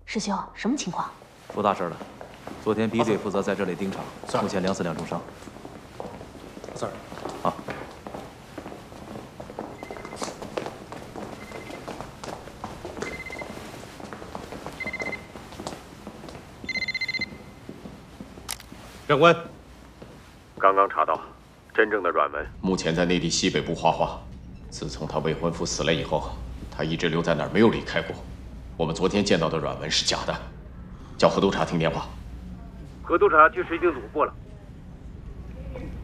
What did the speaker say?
师兄，什么情况？ 出大事了！昨天 B 队负责在这里盯场，目前2死2重伤。 Sir。 好。 长官， 刚刚查到，真正的阮文目前在内地西北部花花。自从他未婚夫死了以后，他一直留在那儿，没有离开过。我们昨天见到的阮文是假的，叫何督察听电话。 何督察去水警组拨了。